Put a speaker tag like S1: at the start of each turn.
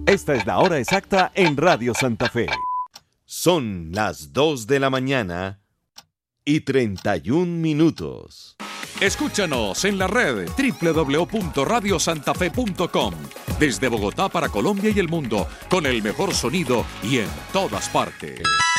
S1: Esta es la hora exacta en Radio Santa Fe. Son las 2 de la mañana y 31 minutos.
S2: Escúchanos en la red www.radiosantafe.com. Desde Bogotá para Colombia y el mundo, con el mejor sonido y en todas partes.